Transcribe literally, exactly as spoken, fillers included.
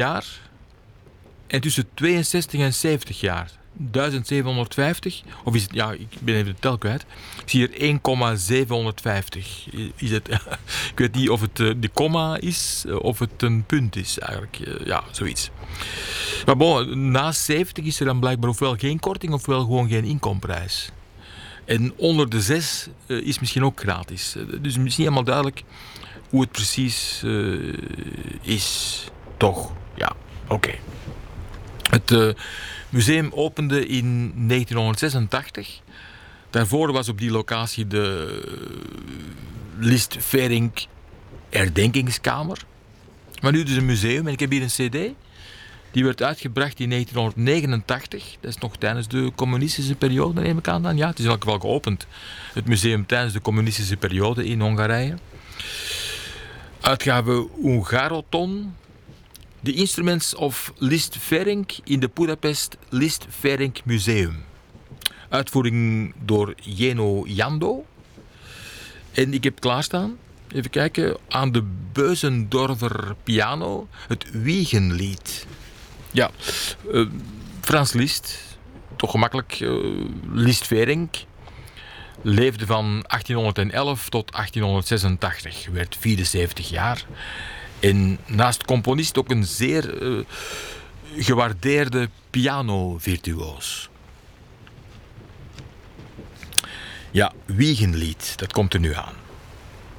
jaar. En tussen tweeënzestig en zeventig jaar. duizendzevenhonderdvijftig. Of is het... Ja, ik ben even de tel kwijt. Ik zie hier één komma zevenhonderdvijftig. Is het, ik weet niet of het de komma is of het een punt is eigenlijk. Ja, zoiets. Maar bon, na zeventig is er dan blijkbaar ofwel geen korting ofwel gewoon geen inkomprijs. En onder de zes uh, is misschien ook gratis. Dus het is niet helemaal duidelijk hoe het precies uh, is. Toch? Ja, oké. Okay. Het uh, museum opende in negentienhonderdzesentachtig. Daarvoor was op die locatie de Liszt Veringk Herdenkingskamer. Maar nu dus een museum. En ik heb hier een cd. Die werd uitgebracht in negentienhonderdnegenentachtig. Dat is nog tijdens de communistische periode, neem ik aan dan. Ja, het is in elk geval geopend. Het museum tijdens de communistische periode in Hongarije. Uitgave Ungaroton. The Instruments of Liszt Veringk in de Budapest Liszt Veringk Museum. Uitvoering door Jeno Jando. En ik heb klaarstaan, even kijken, aan de Beuzendorfer piano het Wiegenlied. Ja, uh, Frans Liszt, toch gemakkelijk, uh, Liszt Veringk, leefde van achttienhonderdelf tot achttienhonderdzesentachtig, werd vierenzeventig jaar. En naast componist ook een zeer uh, gewaardeerde pianovirtuoos. Ja, Wiegenlied, dat komt er nu aan.